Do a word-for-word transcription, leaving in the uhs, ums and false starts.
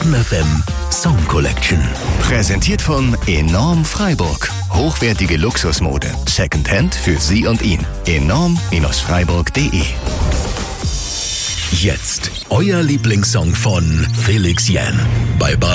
Stern F M Song Collection. Präsentiert von Enorm Freiburg. Hochwertige Luxusmode. Secondhand für Sie und ihn. enorm Freiburg punkt de. Jetzt euer Lieblingssong von Felix Jähn bei Bar